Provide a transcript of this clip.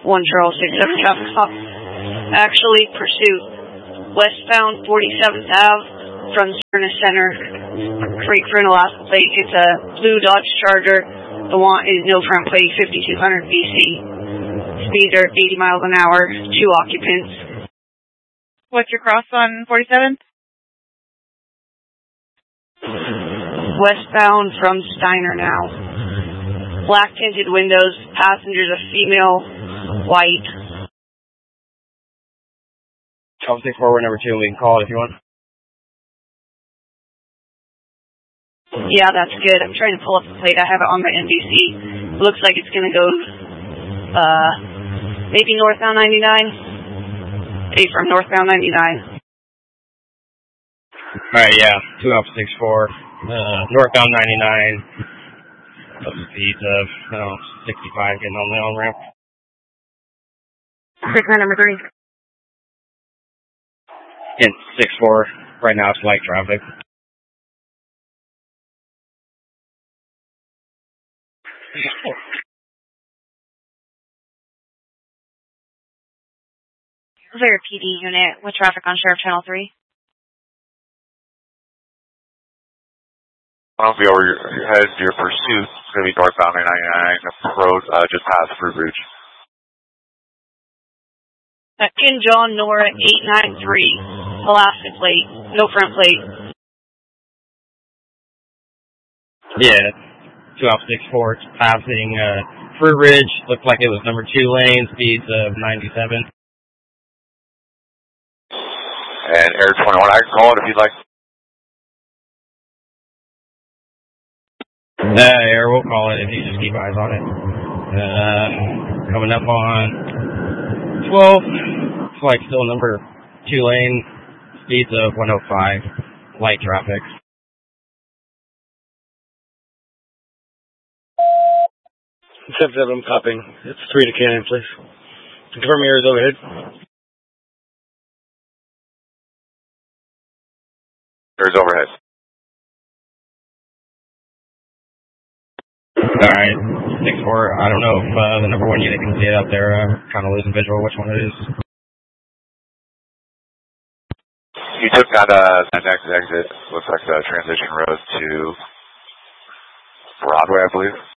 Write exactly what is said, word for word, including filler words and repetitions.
one Charles six seven traffic stop. Actually, pursuit. Westbound forty-seventh Avenue from Smyrna Center. Creek for an Alaska plate. It's a blue Dodge Charger. The want is no front plate, fifty-two hundred B C. Speeds are eighty miles an hour. Two occupants. What's your cross on forty-seventh? Westbound from Steiner now. Black tinted windows. Passengers a female. White. I'll take forward number two and we can call it if you want. Yeah, that's good. I'm trying to pull up the plate. I have it on my N B C. Looks like it's going to go, uh, maybe northbound ninety-nine. Maybe from northbound ninety-nine. Alright, yeah. two Alpha six four. Uh, northbound ninety-nine. Speeds of, I don't know, sixty-five getting on the on ramp. Quick line number three. In six four. Right now it's light traffic. Clear P D unit with traffic on Sheriff Channel three. I'll be over your head. Your pursuit is going to be northbound ninety-nine. Approach, uh, just past Fruit Ridge. Uh, Ken John Nora eight nine three. Alaska plate. No front plate. Yeah. two Alpha six four. It's passing uh, Fruit Ridge. Looks like it was number two lane. Speeds of ninety-seven. And Air twenty-one, I can call it if you'd like. Uh, Air, we'll call it if you just keep eyes on it. Uh, coming up on twelve. It's like still number two lane. Speeds of one oh five. Light traffic. seven seven, I'm copying. It's three to Cannon, please. Confirm your ears overhead. There's overhead. Alright, six four, I don't know if uh, the number one unit can see it up there. I'm kind of losing visual which one it is. You took that, uh, that next exit, looks like the transition road to Broadway, I believe.